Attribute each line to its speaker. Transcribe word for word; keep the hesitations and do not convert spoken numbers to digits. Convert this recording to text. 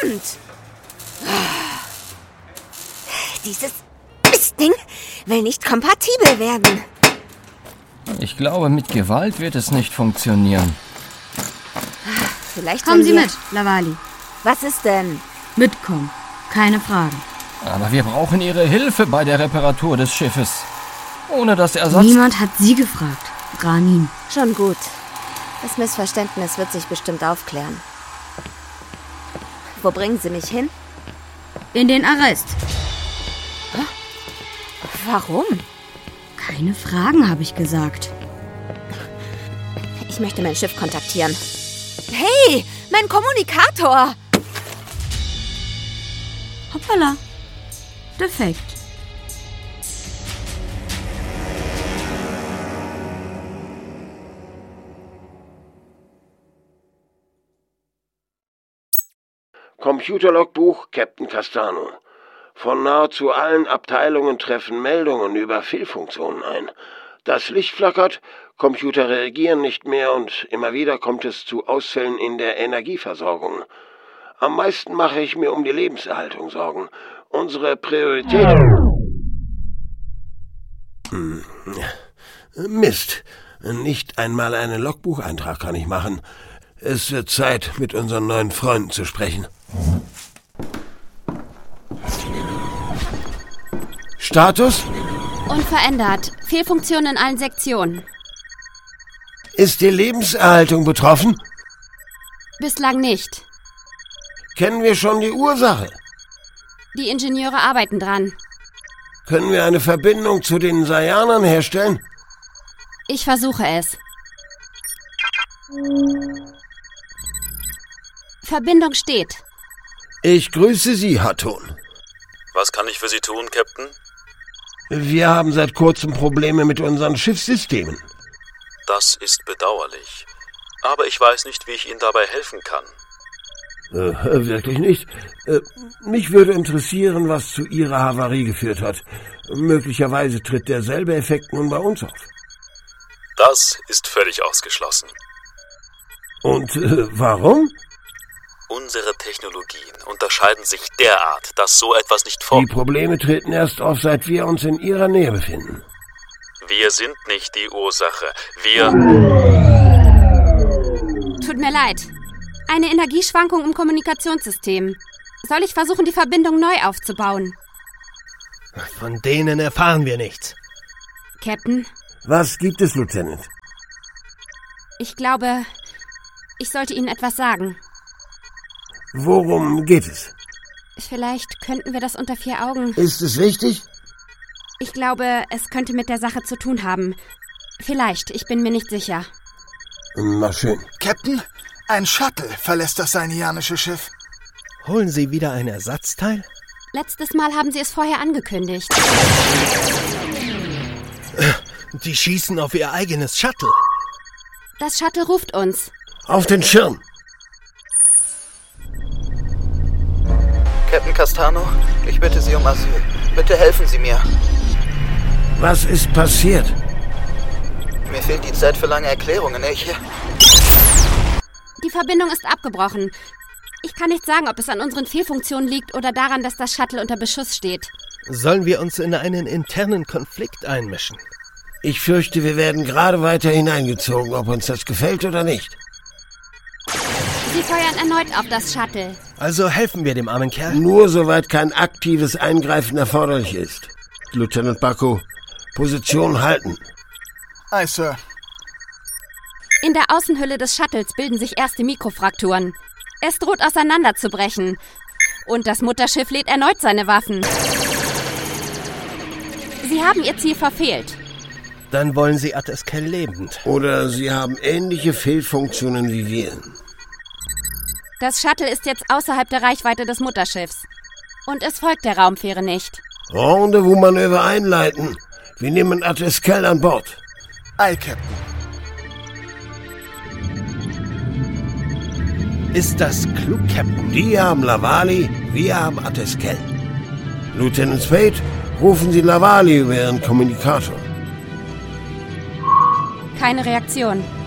Speaker 1: Verdammt! Dieses Mistding will nicht kompatibel werden.
Speaker 2: Ich glaube, mit Gewalt wird es nicht funktionieren.
Speaker 1: Vielleicht
Speaker 3: Kommen Sie
Speaker 1: wir...
Speaker 3: mit, Lavali.
Speaker 1: Was ist denn?
Speaker 3: Mitkommen. Keine Frage.
Speaker 2: Aber wir brauchen Ihre Hilfe bei der Reparatur des Schiffes. Ohne das Ersatz...
Speaker 3: Niemand hat Sie gefragt, Ranin.
Speaker 1: Schon gut. Das Missverständnis wird sich bestimmt aufklären. Wo bringen Sie mich hin?
Speaker 3: In den Arrest.
Speaker 1: Warum?
Speaker 3: Keine Fragen, habe ich gesagt.
Speaker 1: Ich möchte mein Schiff kontaktieren. Hey, mein Kommunikator!
Speaker 3: Hoppala. Defekt.
Speaker 4: Computerlogbuch Captain Castano. Von nahezu allen Abteilungen treffen Meldungen über Fehlfunktionen ein. Das Licht flackert, Computer reagieren nicht mehr und immer wieder kommt es zu Ausfällen in der Energieversorgung. Am meisten mache ich mir um die Lebenserhaltung Sorgen. Unsere Priorität... Hm. Mist. Nicht einmal einen Logbucheintrag kann ich machen. Es wird Zeit, mit unseren neuen Freunden zu sprechen. Status?
Speaker 5: Unverändert. Fehlfunktion in allen Sektionen.
Speaker 4: Ist die Lebenserhaltung betroffen?
Speaker 5: Bislang nicht.
Speaker 4: Kennen wir schon die Ursache?
Speaker 5: Die Ingenieure arbeiten dran.
Speaker 4: Können wir eine Verbindung zu den Sayanern herstellen?
Speaker 5: Ich versuche es. Verbindung steht.
Speaker 4: Ich grüße Sie, Hatton.
Speaker 6: Was kann ich für Sie tun, Captain?
Speaker 4: Wir haben seit kurzem Probleme mit unseren Schiffssystemen.
Speaker 6: Das ist bedauerlich. Aber ich weiß nicht, wie ich Ihnen dabei helfen kann.
Speaker 4: Äh, wirklich nicht? Äh, mich würde interessieren, was zu Ihrer Havarie geführt hat. Möglicherweise tritt derselbe Effekt nun bei uns auf.
Speaker 6: Das ist völlig ausgeschlossen.
Speaker 4: Und äh, warum?
Speaker 6: Unsere Technologien unterscheiden sich derart, dass so etwas nicht vor...
Speaker 4: Die Probleme treten erst auf, seit wir uns in Ihrer Nähe befinden.
Speaker 6: Wir sind nicht die Ursache. Wir...
Speaker 5: Tut mir leid. Eine Energieschwankung im Kommunikationssystem. Soll ich versuchen, die Verbindung neu aufzubauen?
Speaker 7: Von denen erfahren wir nichts.
Speaker 5: Captain?
Speaker 4: Was gibt es, Lieutenant?
Speaker 5: Ich glaube, ich sollte Ihnen etwas sagen.
Speaker 4: Worum geht es?
Speaker 5: Vielleicht könnten wir das unter vier Augen...
Speaker 4: Ist es wichtig?
Speaker 5: Ich glaube, es könnte mit der Sache zu tun haben. Vielleicht, ich bin mir nicht sicher.
Speaker 4: Na schön.
Speaker 8: Captain, ein Shuttle verlässt das sainianische Schiff.
Speaker 7: Holen Sie wieder ein Ersatzteil?
Speaker 5: Letztes Mal haben Sie es vorher angekündigt.
Speaker 7: Die schießen auf ihr eigenes Shuttle.
Speaker 5: Das Shuttle ruft uns.
Speaker 4: Auf den Schirm!
Speaker 9: Captain Castano, ich bitte Sie um Asyl. Bitte helfen Sie mir.
Speaker 4: Was ist passiert?
Speaker 9: Mir fehlt die Zeit für lange Erklärungen. Ich...
Speaker 5: Die Verbindung ist abgebrochen. Ich kann nicht sagen, ob es an unseren Fehlfunktionen liegt oder daran, dass das Shuttle unter Beschuss steht.
Speaker 7: Sollen wir uns in einen internen Konflikt einmischen?
Speaker 4: Ich fürchte, wir werden gerade weiter hineingezogen, ob uns das gefällt oder nicht.
Speaker 5: Sie feuern erneut auf das Shuttle.
Speaker 7: Also helfen wir dem armen Kerl?
Speaker 4: Nur soweit kein aktives Eingreifen erforderlich ist. Lieutenant Baku, Position halten.
Speaker 8: Aye, Sir.
Speaker 5: In der Außenhülle des Shuttles bilden sich erste Mikrofrakturen. Es droht auseinanderzubrechen. Und das Mutterschiff lädt erneut seine Waffen. Sie haben ihr Ziel verfehlt.
Speaker 7: Dann wollen Sie Ateskel lebend.
Speaker 4: Oder Sie haben ähnliche Fehlfunktionen wie wir.
Speaker 5: Das Shuttle ist jetzt außerhalb der Reichweite des Mutterschiffs. Und es folgt der Raumfähre nicht.
Speaker 4: Rendezvous-Manöver einleiten. Wir nehmen Ateskel an Bord.
Speaker 8: Aye, Captain.
Speaker 7: Ist das klug, Captain?
Speaker 4: Die haben Lavali, wir haben Ateskel. Lieutenant Spade, rufen Sie Lavali über Ihren Kommunikator.
Speaker 5: Keine Reaktion.